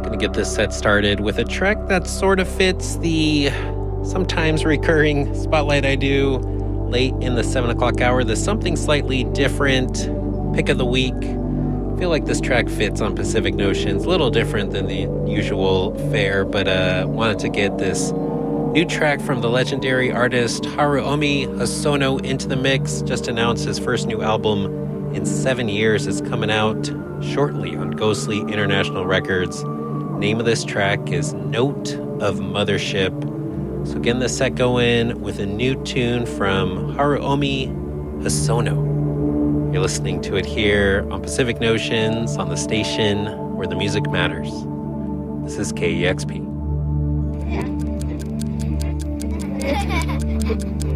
Gonna get this set started with a track that sort of fits the sometimes recurring spotlight I do late in the 7 o'clock hour. The something slightly different pick of the week. I feel like this track fits on Pacific Notions, a little different than the usual fare, but wanted to get this new track from the legendary artist Haruomi Hosono into the mix. Just announced his first new album in 7 years. It's coming out shortly on Ghostly International Records. Name of this track is Note of Mothership. So getting the set going with a new tune from Haruomi Hosono. You're listening to it here on Pacific Notions on the station where the music matters. This is KEXP.